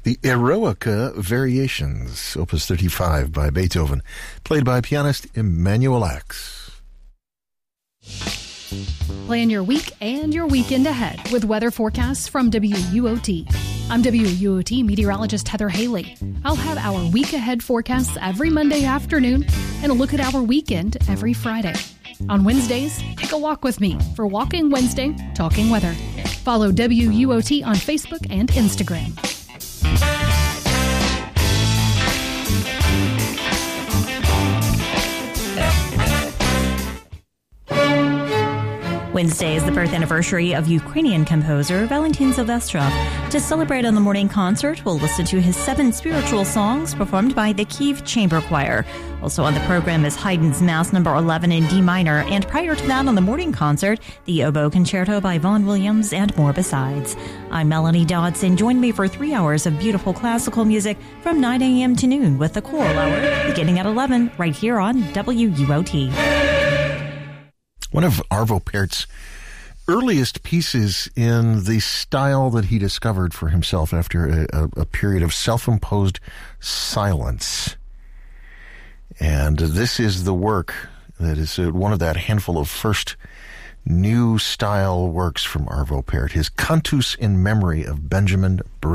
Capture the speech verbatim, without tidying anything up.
The Eroica Variations, Opus thirty-five by Beethoven, played by pianist Emanuel Ax. Plan your week and your weekend ahead with weather forecasts from W U O T. I'm W U O T meteorologist Heather Haley. I'll have our week ahead forecasts every Monday afternoon and a look at our weekend every Friday. On Wednesdays, take a walk with me for Walking Wednesday, Talking Weather. Follow W U O T on Facebook and Instagram. Wednesday is the birth anniversary of Ukrainian composer Valentin Silvestrov. To celebrate on the morning concert, we'll listen to his seven spiritual songs performed by the Kyiv Chamber Choir. Also on the program is Haydn's Mass Number eleven in D minor, and prior to that on the morning concert, the Oboe Concerto by Vaughan Williams, and more besides. I'm Melanie Dodson. Join me for three hours of beautiful classical music from nine a.m. to noon with the Choral Hour, beginning at eleven, right here on W U O T. One of Arvo Pärt's earliest pieces in the style that he discovered for himself after a, a, a period of self-imposed silence. And this is the work that is one of that handful of first new style works from Arvo Pärt, his Cantus in Memory of Benjamin Britten.